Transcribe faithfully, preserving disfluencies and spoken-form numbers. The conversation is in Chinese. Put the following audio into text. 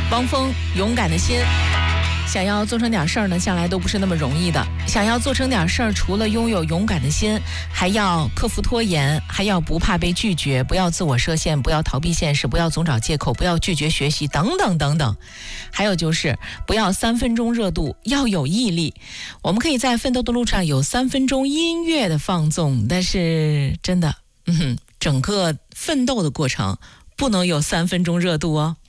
汪峰，勇敢的心。想要做成点事儿呢，向来都不是那么容易的。想要做成点事儿，除了拥有勇敢的心，还要克服拖延，还要不怕被拒绝，不要自我设限，不要逃避现实，不要总找借口，不要拒绝学习，等等等等。还有就是不要三分钟热度，要有毅力。我们可以在奋斗的路上有三分钟音乐的放纵，但是真的，嗯哼，整个奋斗的过程不能有三分钟热度哦。